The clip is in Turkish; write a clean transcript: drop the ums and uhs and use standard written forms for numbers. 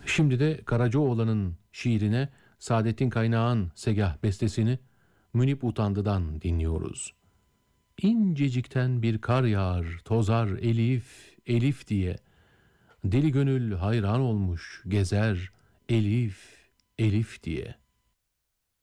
Şimdi de Karacaoğlan'ın şiirine Saadettin Kaynağ'ın segah bestesini Münip Utandı'dan dinliyoruz. İncecikten bir kar yağar, tozar Elif, Elif diye. Deli gönül hayran olmuş, gezer Elif, Elif diye.